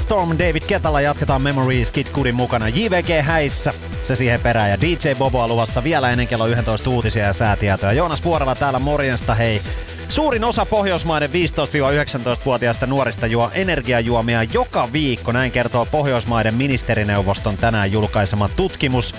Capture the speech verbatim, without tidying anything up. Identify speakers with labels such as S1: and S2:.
S1: Storm, David Guettalla jatketaan Memories Kid Cudin mukana. J V G häissä, se siihen perään ja D J Boboa luvassa vielä ennen kello yksitoista uutisia ja säätietoja. Joonas Vuorela täällä morjesta, hei. Suurin osa Pohjoismaiden viisitoista–yhdeksäntoista-vuotiaista nuorista juo energiajuomia joka viikko, näin kertoo Pohjoismaiden ministerineuvoston tänään julkaisema tutkimus.